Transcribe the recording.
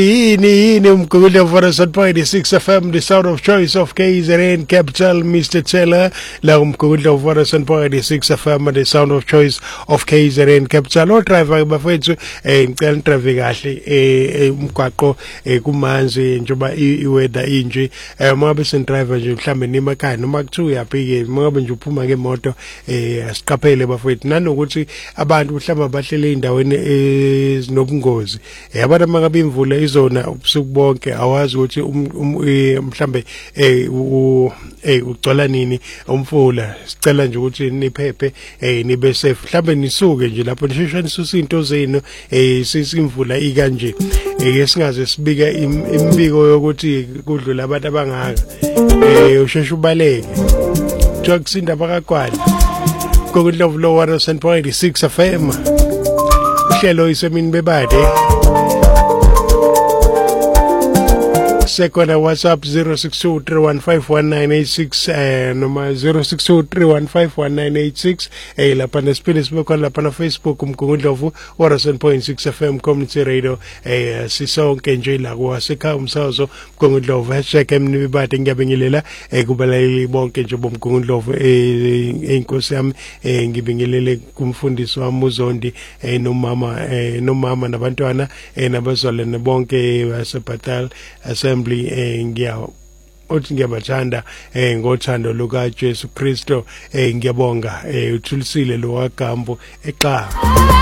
Yini umgugula for 1.6 FM, the sound of choice of KZN Capital, Mr. Taylor. La umgugula for 1.6 FM, the sound of choice of KZN Capital. O driver bafethu ngicela traffic kahle umgwaqo kumanzi njoba iweather inje mabe sin driver nje mhlambe nimakhaya noma kuthiwa uyabhike mabe nje uphuma ngemoto asiqaphele bafethu nanokuthi abantu mhlamba bahlele endaweni ezinobungozi abantu makabe imvula izona ubusuku bonke awazi ukuthi mhlambe ugcola nini umfula sicela nje ukuthi niphephe nibe safe mhlambe nisuke nje lapho nisheshe nisusa into zenu sisimvula ikanje singaze sibika imbiko yokuthi kudlula abantu abangaka usheshe ubaleke kusinda bakakwali kokudlova lo 1.6 FM uhlelo isemini bebade sekona WhatsApp 0623151986 noma 0623151986 lapha nesipili sibekhona lapha na Facebook umgungundlovu 1.6 FM Community Radio sisonke nje la kwasekhaya umsakazo umgungundlovu #emnibibade ngiyabingelela kubalaleli bonke nje bomgungundlovu inkosi yami ngibingelele kumfundisi wami uZondi nomama nabantwana nabazalwane bonke baseBatal Assembly uthi ngiyabathanda ngothando luka Jesu Kristo ngiyabonga uthulisile lo wagambo exa